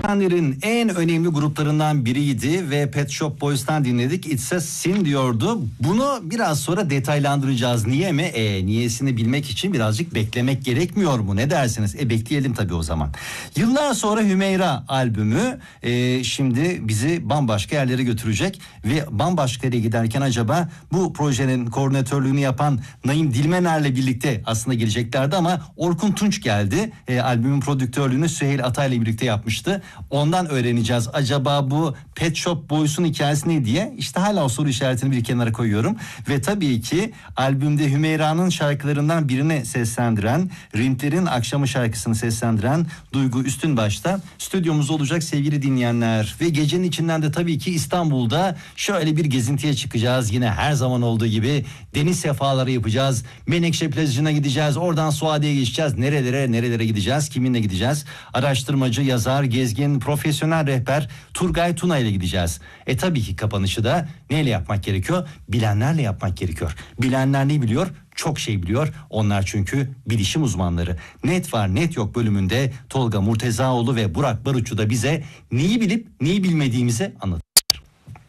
80'lerin en önemli gruplarından biriydi ve Pet Shop Boys'tan dinledik. It's a Sin diyordu. Bunu biraz sonra detaylandıracağız. Niye mi? Niyesini bilmek için birazcık beklemek gerekmiyor mu? Ne dersiniz? Bekleyelim tabii o zaman. Yıllar sonra Hümeyra albümü şimdi bizi bambaşka yerlere götürecek ve bambaşka yere giderken acaba bu projenin koordinatörlüğünü yapan Naim Dilmener'le birlikte aslında geleceklerdi ama Orkun Tunç geldi. Albümün prodüktörlüğünü Süheyl Atay'la birlikte yapmıştı. Ondan öğreneceğiz. Acaba bu Pet Shop Boys'un hikayesi ne diye? İşte hala o soru işaretini bir kenara koyuyorum. Ve tabii ki albümde Hümeyra'nın şarkılarından birini seslendiren, Rimpler'in Akşamı şarkısını seslendiren Duygu Üstünbaş'ta stüdyomuzda olacak sevgili dinleyenler. Ve gecenin içinden de tabii ki İstanbul'da şöyle bir gezintiye çıkacağız. Yine her zaman olduğu gibi deniz sefaları yapacağız. Menekşe plajına gideceğiz. Oradan Suadiye'ye geçeceğiz. Nerelere gideceğiz? Kiminle gideceğiz? Araştırmacı, yazar, gezgin, profesyonel rehber Turgay Tuna ile gideceğiz. Tabii ki kapanışı da neyle yapmak gerekiyor? Bilenlerle yapmak gerekiyor. Bilenler ne biliyor? Çok şey biliyor. Onlar çünkü bilişim uzmanları. Net var net yok bölümünde Tolga Murtezaoğlu ve Burak Baruççu da bize neyi bilip neyi bilmediğimizi anlatıyor.